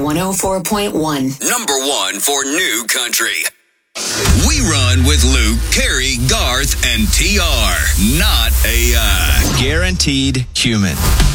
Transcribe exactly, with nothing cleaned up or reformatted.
one oh four point one. Number one for New Country. We run with Luke, Carrie, Garth, and T R. Not A I. Guaranteed human.